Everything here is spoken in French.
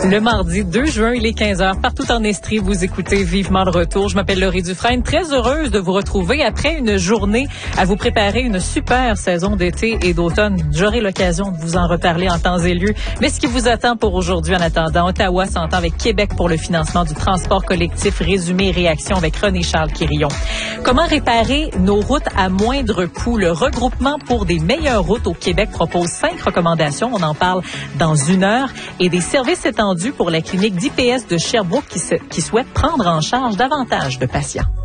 Le mardi 2 juin, il est 15h. Partout en Estrie, vous écoutez Vivement le retour. Je m'appelle Laurie Dufresne. Très heureuse de vous retrouver après une journée à vous préparer une super saison d'été et d'automne. J'aurai l'occasion de vous en reparler en temps et lieu. Mais ce qui vous attend pour aujourd'hui en attendant, Ottawa s'entend avec Québec pour le financement du transport collectif. Résumé et réaction avec René-Charles Quirillon. Comment réparer nos routes à moindre coût? Le regroupement pour des meilleures routes au Québec propose 5 recommandations. On en parle dans une heure. Et des services étendus pour la clinique d'IPS de Sherbrooke qui souhaite prendre en charge davantage de patients.